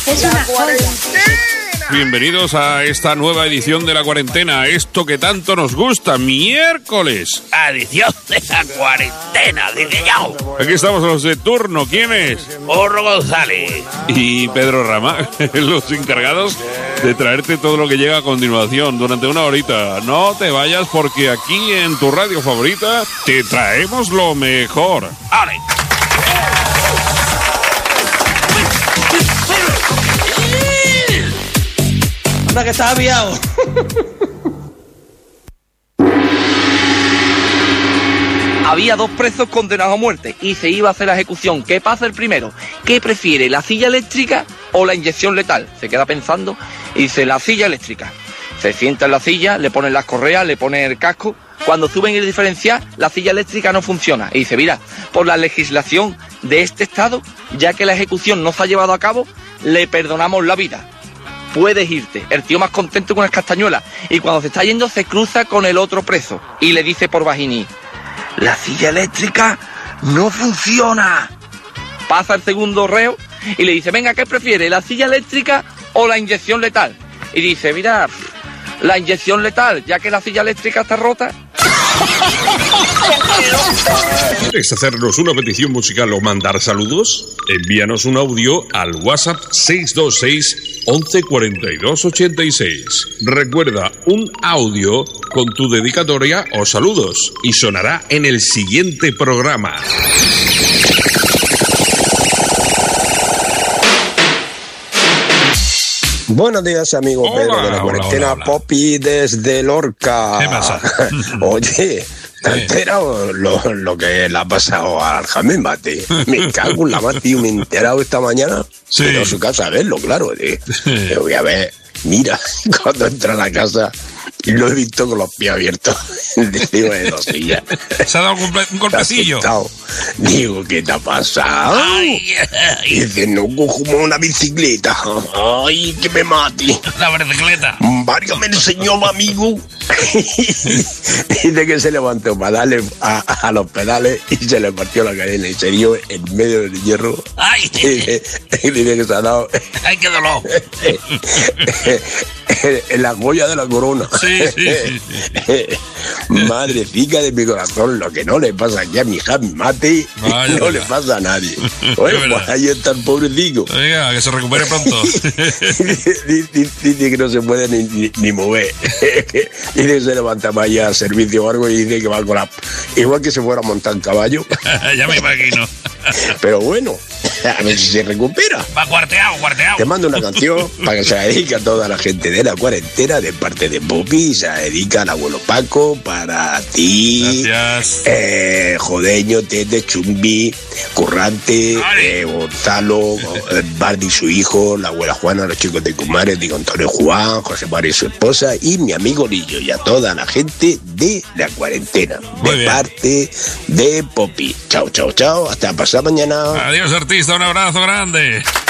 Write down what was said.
Es una joya. Bienvenidos a esta nueva edición de La Cuarentena, esto que tanto nos gusta, miércoles. Edición de La Cuarentena, dije yo. Aquí estamos los de turno, ¿quién es? Orro González. Y Pedro Rama, los encargados de traerte todo lo que llega a continuación durante una horita. No te vayas porque aquí en tu radio favorita te traemos lo mejor. ¡Ale! Anda que está aviado. Había dos presos condenados a muerte y se iba a hacer la ejecución. ¿Qué pasa el primero? ¿Qué prefiere, la silla eléctrica o la inyección letal? Se queda pensando y dice, la silla eléctrica. Se sienta en la silla, le ponen las correas, le ponen el casco. Cuando suben el diferencial, la silla eléctrica no funciona. Y dice, mira, por la legislación de este estado, ya que la ejecución no se ha llevado a cabo, le perdonamos la vida. Puedes irte. El tío más contento con las castañuelas. Y cuando se está yendo se cruza con el otro preso y le dice por bajini, la silla eléctrica no funciona. Pasa el segundo reo y le dice, venga, ¿qué prefiere, la silla eléctrica o la inyección letal? Y dice, mira, la inyección letal, ya que la silla eléctrica está rota. ¿Quieres hacernos una petición musical o mandar saludos? Envíanos un audio al WhatsApp 626 11 42 86. Recuerda, un audio con tu dedicatoria o saludos y sonará en el siguiente programa. Buenos días, amigo Pedro de La Cuarentena. Hola. Poppy desde Lorca. ¿Qué pasa? Oye, ¿te has enterado lo que le ha pasado al Jaime Mate? Me cago en la mar, tío. Me he enterado esta mañana. Sí. Pero a su casa a verlo, claro. Yo voy a ver. Mira, cuando entra a la casa, lo he visto con los pies abiertos encima de la silla. ¿Se ha dado un golpecillo? Digo, ¿qué te ha pasado? Ay, Y dice, no cojo una bicicleta. Ay, que me mate. la bicicleta. Mario me enseñó, mi amigo. Dice que se levantó para darle a los pedales y se le partió la cadena y se dio en medio del hierro. Ay, Y dice que se ha dado ay, qué dolor. en la joya de la corona. Sí. Madrecita de mi corazón, lo que no le pasa aquí a mi Javi Mate, Vaya, no vaya. le pasa a nadie. Oye, verdad. pues ahí está el pobrecito. Venga, que se recupere pronto. Dice que no se puede ni mover. Dice que se levanta para ir a servicio o algo y dice que va con la... Igual que se fuera a montar un caballo. Ya me imagino. Pero bueno, a ver si se recupera. Va cuarteado. Te mando una canción para que se la dedique a toda la gente de La Cuarentena de parte de Poppy. Se la dedica al abuelo Paco, para ti. Gracias. Jodeño, Tete, Chumbi, Currante, Vale. Gonzalo, Bardi su hijo, la abuela Juana, los chicos de Cumares, digo Antonio Juan, José María y su esposa y mi amigo Lillo y a toda la gente de La Cuarentena. Muy de bien. parte de Poppy. Chao, chao, chao. Hasta pasado mañana. Adiós, artista, un abrazo grande.